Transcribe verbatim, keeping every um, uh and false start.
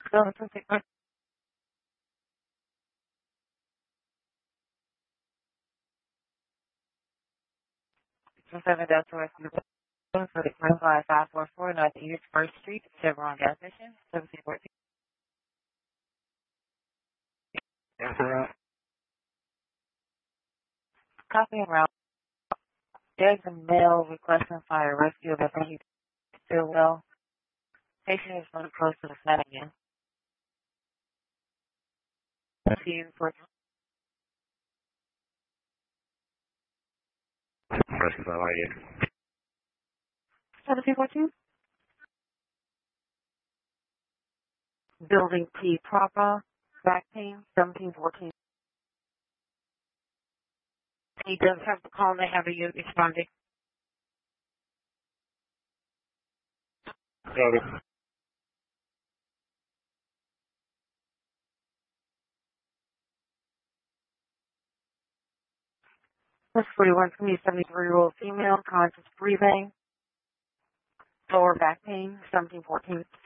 So, it's okay. seven Delta West for the one five five four four North East First Street, Chevron Gas Station, seventeen fourteen. That's right. Copy and route. There's a mail requesting fire rescue of he still well. Patient is running close to the Flanagan. See you for Rescue five eighty. seventeen fourteen. Building P proper. Back pain, seventeen fourteen. He does have the call. They have a unit responding. Copy. That's forty-one to me, seventy-three-year-old female, conscious breathing, lower back pain, seventeen fourteen.